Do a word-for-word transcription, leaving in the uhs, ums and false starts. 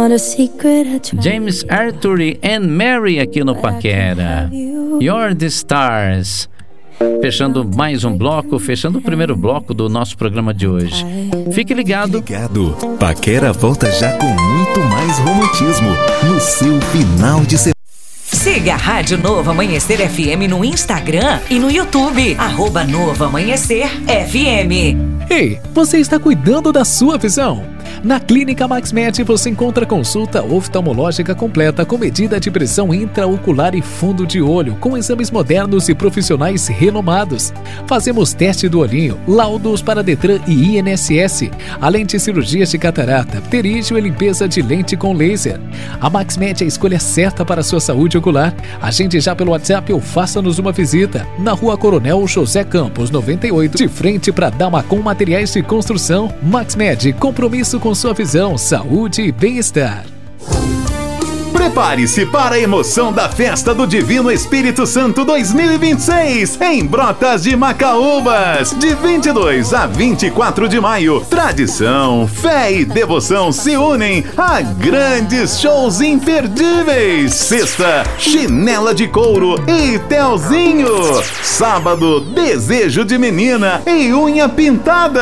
James Arthur e Anne Mary aqui no Paquera. You're the Stars. Fechando mais um bloco, fechando o primeiro bloco do nosso programa de hoje. Fique ligado. Fique ligado. Paquera volta já com muito mais romantismo no seu final de semana. Siga a Rádio Novo Amanhecer F M no Instagram e no YouTube. Arroba Novo Amanhecer F M. Ei, você está cuidando da sua visão? Na Clínica MaxMed você encontra consulta oftalmológica completa com medida de pressão intraocular e fundo de olho, com exames modernos e profissionais renomados. Fazemos teste do olhinho, laudos para Detran e I N S S, além de cirurgias de catarata, pterígio e limpeza de lente com laser. A MaxMed é a escolha certa para a sua saúde ocular. Agende já pelo WhatsApp ou faça-nos uma visita. Na Rua Coronel José Campos, noventa e oito, de frente para Damacom Materiais de Construção. MaxMed, compromisso com sua visão, saúde e bem-estar. Prepare-se para a emoção da Festa do Divino Espírito Santo dois mil e vinte e seis em Brotas de Macaúbas, de vinte e dois a vinte e quatro de maio. Tradição, fé e devoção se unem a grandes shows imperdíveis. Sexta, Chinela de Couro e Telzinho. Sábado, Desejo de Menina e Unha Pintada.